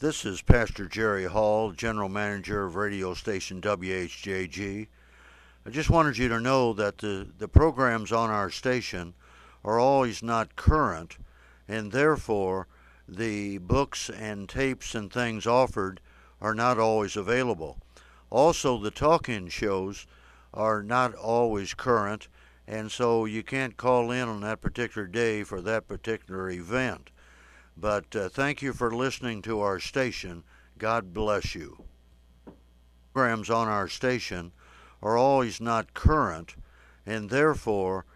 This is Pastor Jerry Hall, General Manager of radio station WHJG. I just wanted you to know that the programs on our station are always not current, and therefore the books and tapes and things offered are not always available. Also, the talk-in shows are not always current, and so you can't call in on that particular day for that particular event. But thank you for listening to our station. God bless you. Programs on our station are always not current, and therefore